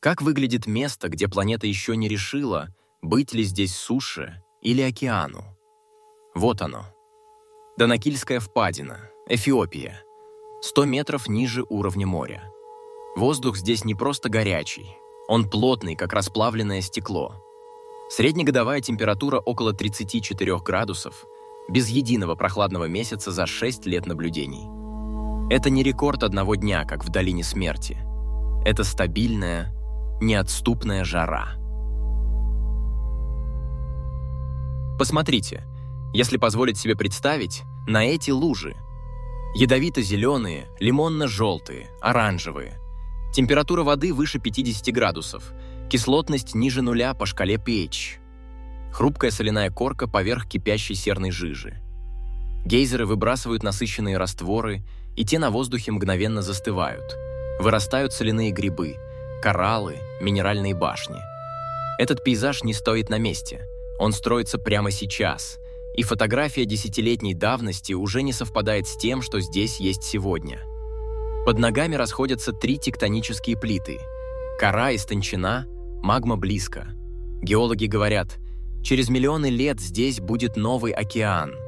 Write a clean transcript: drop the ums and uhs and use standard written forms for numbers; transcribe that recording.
Как выглядит место, где планета еще не решила, быть ли здесь суше или океану? Вот оно. Данакильская впадина, Эфиопия. 100 метров ниже уровня моря. Воздух здесь не просто горячий, он плотный, как расплавленное стекло. Среднегодовая температура около 34 градусов, без единого прохладного месяца за 6 лет наблюдений. Это не рекорд одного дня, как в долине смерти. Это стабильная, неотступная жара. Посмотрите, если позволить себе представить, на эти лужи. Ядовито-зеленые, лимонно-желтые, оранжевые. Температура воды выше 50 градусов, кислотность ниже нуля по шкале pH. Хрупкая соляная корка поверх кипящей серной жижи. Гейзеры выбрасывают насыщенные растворы, и те на воздухе мгновенно застывают. Вырастают соляные грибы, кораллы, минеральные башни. Этот пейзаж не стоит на месте. Он строится прямо сейчас, и фотография десятилетней давности уже не совпадает с тем, что здесь есть сегодня. Под ногами расходятся 3 тектонические плиты. Кора истончена, магма близко. Геологи говорят, через миллионы лет здесь будет новый океан.